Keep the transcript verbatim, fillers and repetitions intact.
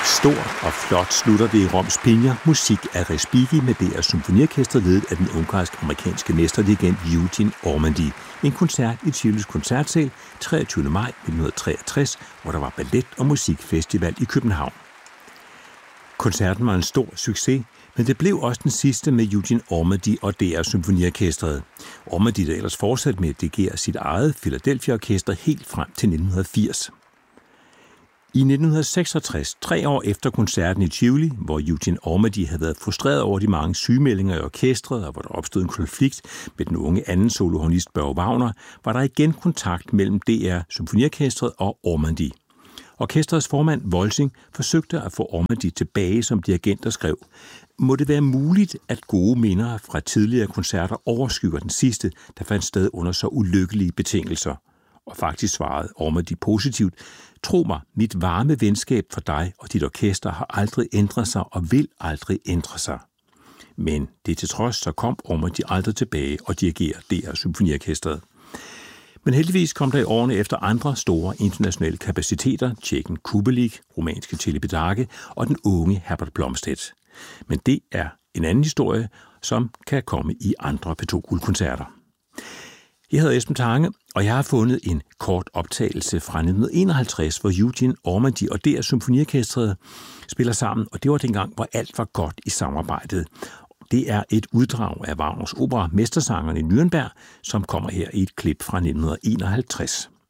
Stort og flot slutter det i Roms Pinjer, musik af Respighi med D R Symfoniorkestret ledet af den ungarsk-amerikanske mesterdirigent Eugene Ormandy. En koncert i Tivolis Koncertsal treogtyvende maj nitten treogtres, hvor der var ballet- og musikfestival i København. Koncerten var en stor succes, men det blev også den sidste med Eugene Ormandy og D R Symfoniorkestret. Ormandy der ellers fortsatte med at dirigere sit eget Philadelphia-orkester helt frem til nitten firs. I nitten seksogtres, tre år efter koncerten i Tivoli, hvor Eugene Ormandy havde været frustreret over de mange sygemeldinger i orkestret, og hvor der opstod en konflikt med den unge anden solohornist Børge Wagner, var der igen kontakt mellem D R Symfoniorkestret og Ormandy. Orkestrets formand Wolsing forsøgte at få Ormandy tilbage som dirigent og skrev: "Må det være muligt, at gode minder fra tidligere koncerter overskygger den sidste, der fandt sted under så ulykkelige betingelser?" Og faktisk svarede Ormandy positivt: "Tro mig, mit varme venskab for dig og dit orkester har aldrig ændret sig og vil aldrig ændre sig." Men det til trods, så kom Ormandy aldrig tilbage og dirigerer D R Symfoniorkestret. Men heldigvis kom der i årene efter andre store internationale kapaciteter, tjekken Kubelik, rumænske Celibidache og den unge Herbert Blomstedt. Men det er en anden historie, som kan komme i andre P to Guldkoncerter. Jeg hedder Esben Tange, og jeg har fundet en kort optagelse fra nitten enoghalvtreds, hvor Eugene Ormandy og D R Symfoniorkestret spiller sammen, og det var dengang, hvor alt var godt i samarbejdet. Det er et uddrag af Wagners opera Mestersangerne i Nürnberg, som kommer her i et klip fra nitten enoghalvtreds.